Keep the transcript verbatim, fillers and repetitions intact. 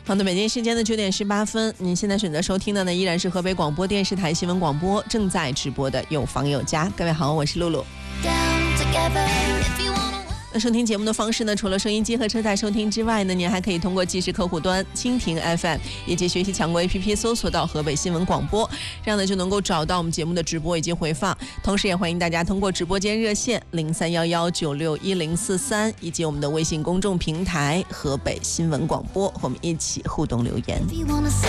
好的，北京时间的九点十八分，您现在选择收听的呢依然是河北广播电视台新闻广播正在直播的有房有家。各位好，我是露露。那收听节目的方式呢，除了收音机和车载收听之外呢，您还可以通过即时客户端蜻蜓 F M 以及学习强国 A P P 搜索到河北新闻广播，这样呢就能够找到我们节目的直播以及回放。同时也欢迎大家通过直播间热线零三幺幺九六一零四三以及我们的微信公众平台河北新闻广播和我们一起互动留言。